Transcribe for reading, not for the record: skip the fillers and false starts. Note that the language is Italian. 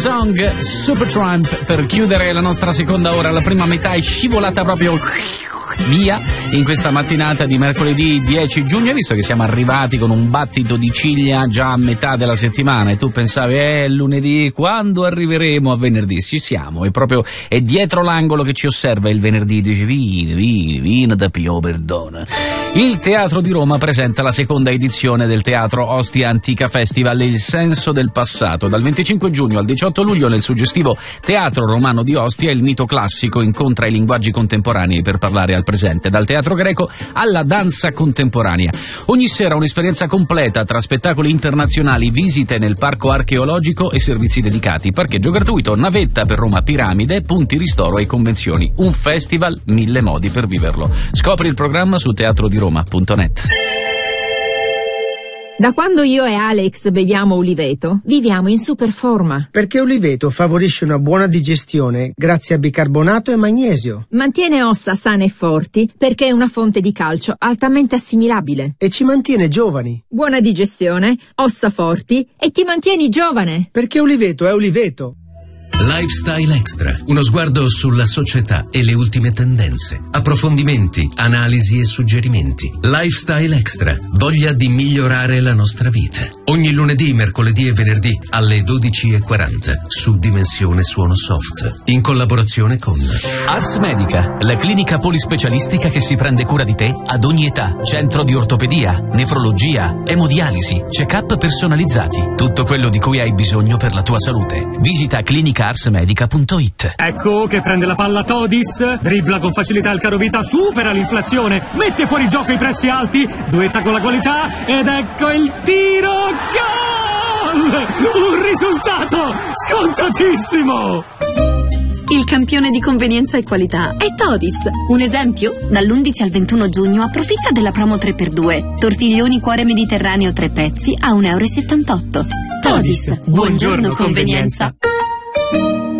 Song, Supertramp, per chiudere la nostra seconda ora. La prima metà è scivolata proprio via in questa mattinata di mercoledì 10 giugno. Hai visto che siamo arrivati con un battito di ciglia già a metà della settimana e tu pensavi lunedì, quando arriveremo a venerdì? Ci siamo, è dietro l'angolo che ci osserva il venerdì, dice vieni da Pio Perdona. Il Teatro di Roma presenta la seconda edizione del Teatro Ostia Antica Festival, Il senso del passato. Dal 25 giugno al 18 luglio nel suggestivo Teatro Romano di Ostia il mito classico incontra i linguaggi contemporanei per parlare al presente, dal teatro greco alla danza contemporanea. Ogni sera un'esperienza completa tra spettacoli internazionali, visite nel parco archeologico e servizi dedicati, parcheggio gratuito, navetta per Roma Piramide, punti ristoro e convenzioni. Un festival, 1000 modi per viverlo. Scopri il programma su teatrodiroma.net. Da quando io e Alex beviamo Uliveto, viviamo in super forma. Perché Uliveto favorisce una buona digestione grazie a bicarbonato e magnesio. Mantiene ossa sane e forti perché è una fonte di calcio altamente assimilabile. E ci mantiene giovani. Buona digestione, ossa forti e ti mantieni giovane. Perché Uliveto è Uliveto. Lifestyle Extra, uno sguardo sulla società e le ultime tendenze, approfondimenti, analisi e suggerimenti. Lifestyle Extra, voglia di migliorare la nostra vita. Ogni lunedì, mercoledì e venerdì alle 12:40 su Dimensione Suono Soft, in collaborazione con Ars Medica, la clinica polispecialistica che si prende cura di te ad ogni età. Centro di ortopedia, nefrologia, emodialisi, check-up personalizzati, tutto quello di cui hai bisogno per la tua salute. Visita clinicarsmedica.it. Ecco che prende la palla Todis, dribbla con facilità il carovita, supera l'inflazione, mette fuori gioco i prezzi alti, duetta con la qualità ed ecco il tiro, gol! Un risultato scontatissimo! Il campione di convenienza e qualità è Todis. Un esempio? Dall'11 al 21 giugno approfitta della promo 3x2. Tortiglioni cuore mediterraneo 3 pezzi a €1,78. Todis, buongiorno convenienza.